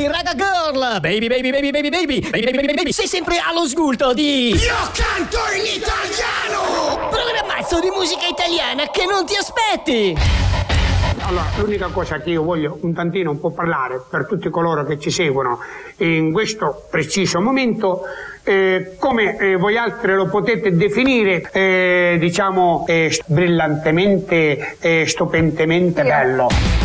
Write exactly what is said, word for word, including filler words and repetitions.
raga girl, baby baby baby baby baby baby baby baby baby, sei sempre allo sgulto di Io canto in italiano! programmazzo di musica italiana che non ti aspetti. Allora, l'unica cosa che io voglio un tantino un po' parlare per tutti coloro che ci seguono in questo preciso momento, eh, come eh, voi altri lo potete definire, eh, diciamo, eh, brillantemente, eh, stupentemente bello.